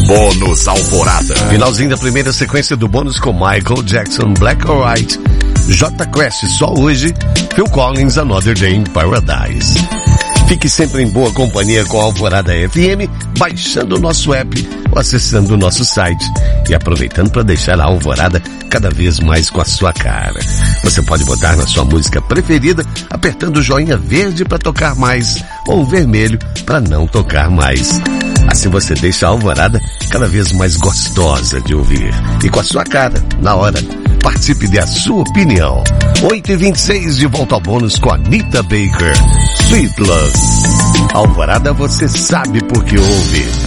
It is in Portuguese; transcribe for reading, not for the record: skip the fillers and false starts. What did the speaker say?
Bônus Alvorada. Finalzinho da primeira sequência do bônus com Michael Jackson, Black or White, J Quest, Só Hoje, Phil Collins, Another Day in Paradise. Fique sempre em boa companhia com a Alvorada FM, baixando o nosso app ou acessando o nosso site e aproveitando para deixar a Alvorada cada vez mais com a sua cara. Você pode botar na sua música preferida, apertando o joinha verde para tocar mais ou o vermelho para não tocar mais. Assim você deixa a Alvorada cada vez mais gostosa de ouvir e com a sua cara, na hora. Participe da sua opinião. 8h26 de volta ao bônus com Anita Baker. Sweet Love. Alvorada, você sabe por que ouve.